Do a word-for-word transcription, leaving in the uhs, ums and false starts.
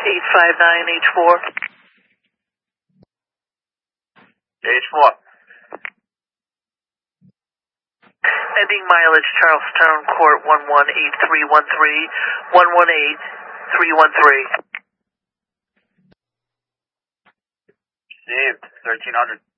eight five nine H four. H four. Ending mileage Charlestown Court one one eight three one three, one one eight three one three. Received, thirteen hundred.